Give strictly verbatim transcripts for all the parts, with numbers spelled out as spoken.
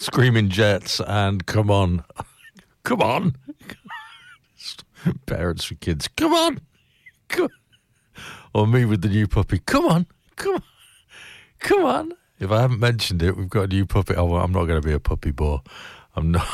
Screaming Jets and Come On. Come on. Parents for kids. Come on. Come on. Or me with the new puppy. Come on. Come on. Come on. If I haven't mentioned it, we've got a new puppy. Oh, well, I'm not going to be a puppy bore. I'm not.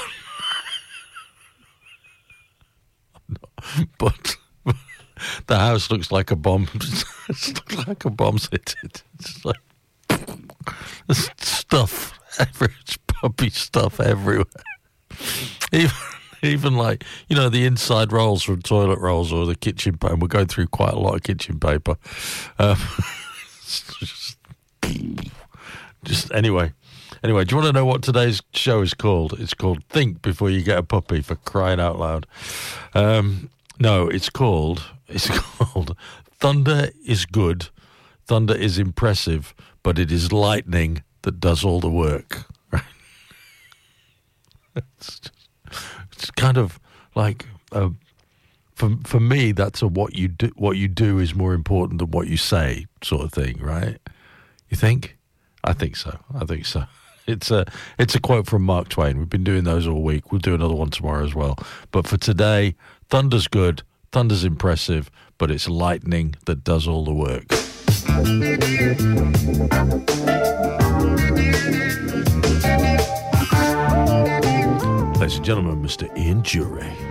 I'm not. But the house looks like a bomb. It looks like a bomb's hit it. It's like there's stuff. There's puppy stuff everywhere. Even, even like, you know, the inside rolls from toilet rolls or the kitchen paper. We're going through quite a lot of kitchen paper. Um, just, just anyway. Anyway, do you want to know what today's show is called? It's called Think Before You Get a Puppy, for crying out loud. Um, no, it's called, it's called Thunder is Good, Thunder is Impressive, but it is lightning that does all the work. Right? It's, just, it's kind of like, uh, for for me, that's a what you do. What you do is more important than what you say, sort of thing, right? You think? I think so. I think so. It's a it's a quote from Mark Twain. We've been doing those all week. We'll do another one tomorrow as well. But for today, thunder's good, thunder's impressive, but it's lightning that does all the work. Ladies and gentlemen, Mister Ian Jury.